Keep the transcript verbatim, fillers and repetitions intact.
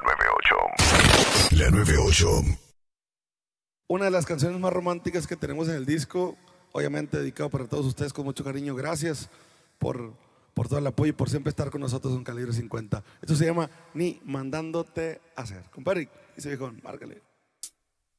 noventa y ocho. La noventa y ocho. Una de las canciones más románticas que tenemos en el disco, obviamente dedicado para todos ustedes con mucho cariño. Gracias por, por todo el apoyo y por siempre estar con nosotros en Calibre cincuenta. Esto se llama Ni Mandándote Hacer. Compadre, dice viejón, márcale.